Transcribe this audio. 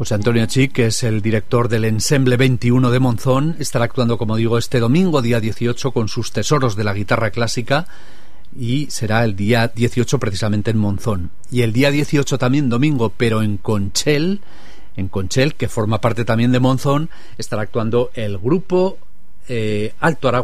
José Antonio Chic, que es el director del Ensemble 21 de Monzón, estará actuando, como digo, este domingo, día 18, con sus Tesoros de la Guitarra Clásica, y será el día 18 precisamente en Monzón. Y el día 18 también, domingo, pero en Conchel, que forma parte también de Monzón, estará actuando el grupo Alto Aragón